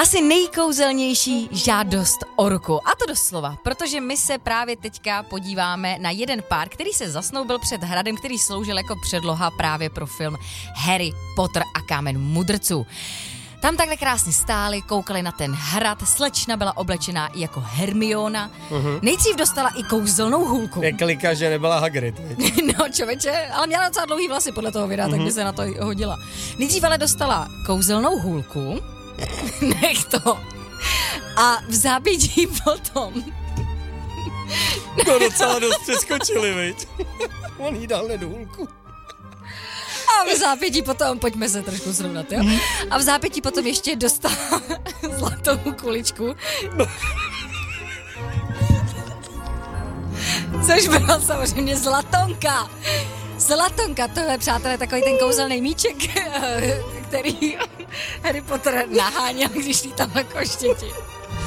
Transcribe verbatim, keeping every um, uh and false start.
Asi nejkouzelnější žádost o ruku. A to doslova, protože my se právě teďka podíváme na jeden pár, který se zasnoubil před hradem, který sloužil jako předloha právě pro film Harry Potter a kámen mudrců. Tam takhle krásně stáli, koukali na ten hrad, slečna byla oblečená jako Hermiona. Uh-huh. Nejdřív dostala i kouzelnou hůlku. Neklika, že nebyla Hagrid. No čověče, ale měla docela dlouhý vlasy podle toho videa, uh-huh. tak by se na to hodila. Nejdřív ale dostala kouzelnou hůlku, nech to, a v zápětí potom... No docela dost přeskočili, viď? On jí dal hned hůlku. A v zápětí potom, pojďme se trošku srovnat, jo? A v zápětí potom ještě dostala zlatou kuličku. Což byla samozřejmě zlatonka. Zlatonka, to je, přátelé, takový ten kouzelný míček, který Harry Potter naháněl, když lítal na koštěti.